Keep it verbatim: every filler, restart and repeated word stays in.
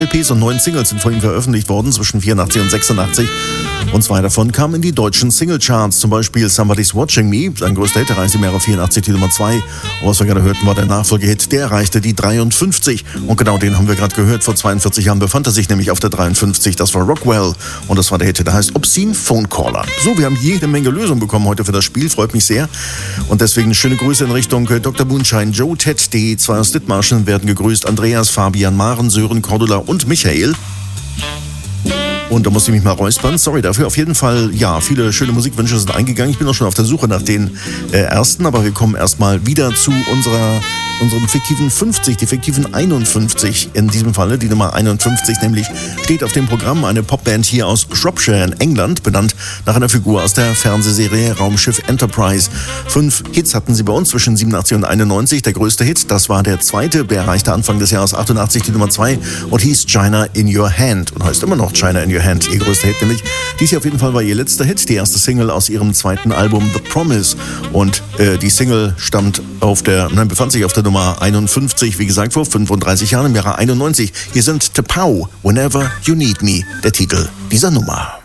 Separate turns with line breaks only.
L Ps und neun Singles sind von ihm veröffentlicht worden zwischen vierundachtzig und sechsundachtzig. Und zwei davon kamen in die deutschen Singlecharts, zum Beispiel Somebody's Watching Me. Sein größter Hit erreichte im Jahre vierundachtzig die Nummer zwei. Und was wir gerade hörten, war der Nachfolgehit, der erreichte die dreiundfünfzig. Und genau den haben wir gerade gehört. Vor zweiundvierzig Jahren befand er sich nämlich auf der dreiundfünfzig. Das war Rockwell. Und das war der Hit, der heißt Obscene Phone Caller. So, wir haben jede Menge Lösungen bekommen heute für das Spiel. Freut mich sehr. Und deswegen schöne Grüße in Richtung Doktor Moonshine, Joe, Ted, die zwei aus Dithmarschen werden gegrüßt. Andreas, Fabian, Maren, Sören, Cordula und Michael. Und da musste ich mich mal räuspern, sorry dafür. Auf jeden Fall, ja, viele schöne Musikwünsche sind eingegangen. Ich bin auch schon auf der Suche nach den äh, ersten, aber wir kommen erstmal wieder zu unserer, unserem fiktiven fünfzig, die fiktiven einundfünfzig in diesem Falle. Die Nummer einundfünfzig nämlich steht auf dem Programm, eine Popband hier aus Shropshire in England, benannt nach einer Figur aus der Fernsehserie Raumschiff Enterprise. Fünf Hits hatten sie bei uns zwischen siebenundachtzig und einundneunzig. Der größte Hit, das war der zweite, der erreichte Anfang des Jahres achtundachtzig die Nummer zwei und hieß China in Your Hand und heißt immer noch China in Your Hand, ihr größter Hit nämlich. Dies hier auf jeden Fall war ihr letzter Hit, die erste Single aus ihrem zweiten Album The Promise. Und äh, die Single stammt auf der, nein, befand sich auf der Nummer einundfünfzig, wie gesagt, vor fünfunddreißig Jahren im Jahre einundneunzig. Hier sind T'Pau, Whenever You Need Me, der Titel dieser Nummer.